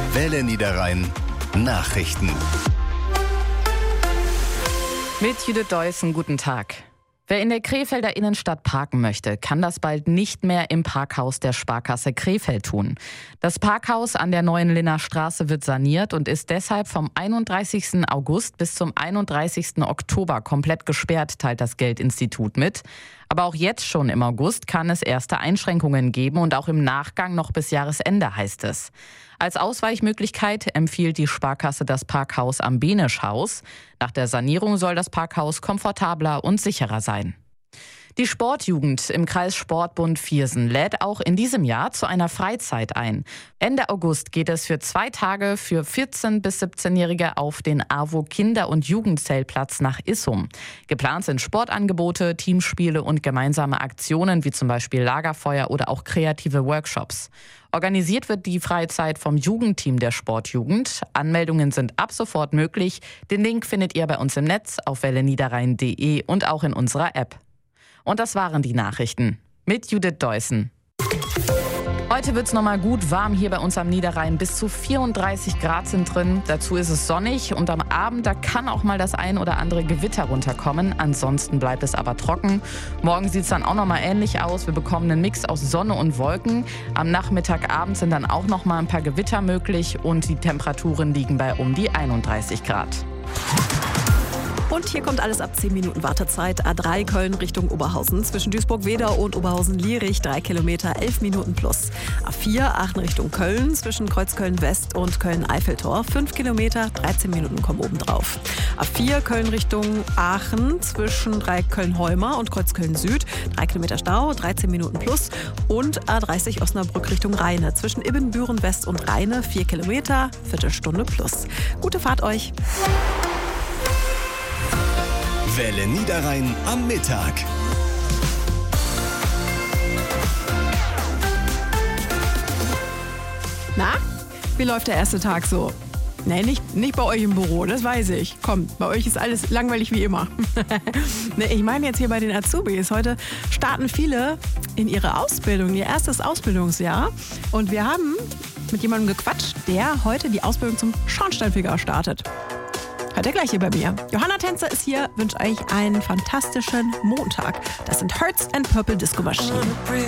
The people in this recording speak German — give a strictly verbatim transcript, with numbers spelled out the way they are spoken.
Welle Niederrhein Nachrichten. Mit Judith Deussen, guten Tag. Wer in der Krefelder Innenstadt parken möchte, kann das bald nicht mehr im Parkhaus der Sparkasse Krefeld tun. Das Parkhaus an der Neuen Linner Straße wird saniert und ist deshalb vom einunddreißigsten August bis zum einunddreißigsten Oktober komplett gesperrt, teilt das Geldinstitut mit. Aber auch jetzt schon im August kann es erste Einschränkungen geben und auch im Nachgang noch bis Jahresende, heißt es. Als Ausweichmöglichkeit empfiehlt die Sparkasse das Parkhaus am Benischhaus. Nach der Sanierung soll das Parkhaus komfortabler und sicherer sein. Die Sportjugend im Kreissportbund Viersen lädt auch in diesem Jahr zu einer Freizeit ein. Ende August geht es für zwei Tage für vierzehn- bis siebzehnjährige auf den AWO Kinder- und Jugendzeltplatz nach Issum. Geplant sind Sportangebote, Teamspiele und gemeinsame Aktionen wie zum Beispiel Lagerfeuer oder auch kreative Workshops. Organisiert wird die Freizeit vom Jugendteam der Sportjugend. Anmeldungen sind ab sofort möglich. Den Link findet ihr bei uns im Netz auf welle niederrhein punkt de und auch in unserer App. Und das waren die Nachrichten mit Judith Deussen. Heute wird es nochmal gut warm hier bei uns am Niederrhein. Bis zu vierunddreißig Grad sind drin. Dazu ist es sonnig und am Abend, da kann auch mal das ein oder andere Gewitter runterkommen. Ansonsten bleibt es aber trocken. Morgen sieht es dann auch nochmal ähnlich aus. Wir bekommen einen Mix aus Sonne und Wolken. Am Nachmittagabend sind dann auch nochmal ein paar Gewitter möglich und die Temperaturen liegen bei um die einunddreißig Grad. Und hier kommt alles ab zehn Minuten Wartezeit. A drei Köln Richtung Oberhausen. Zwischen Duisburg-Wedau und Oberhausen-Lierich drei Kilometer, elf Minuten plus. A vier Aachen Richtung Köln. Zwischen Kreuzköln-West und Köln-Eiffeltor fünf Kilometer, dreizehn Minuten kommen oben drauf. A vier Köln Richtung Aachen. Zwischen Dreiköln-Heumer und Kreuzköln-Süd drei Kilometer Stau, dreizehn Minuten plus. Und A dreißig Osnabrück Richtung Rheine. Zwischen Ibbenbüren-West und Rheine vier Kilometer, Viertelstunde plus. Gute Fahrt euch. Welle Niederrhein am Mittag. Na, wie läuft der erste Tag so? Nee, nicht, nicht bei euch im Büro, das weiß ich. Komm, bei euch ist alles langweilig wie immer. Nee, ich meine jetzt hier bei den Azubis. Heute starten viele in ihre Ausbildung, ihr erstes Ausbildungsjahr. Und wir haben mit jemandem gequatscht, der heute die Ausbildung zum Schornsteinfeger startet. Hört ihr gleich hier bei mir. Johanna Tänzer ist hier, wünscht euch einen fantastischen Montag. Das sind Hearts and Purple Disco Machine.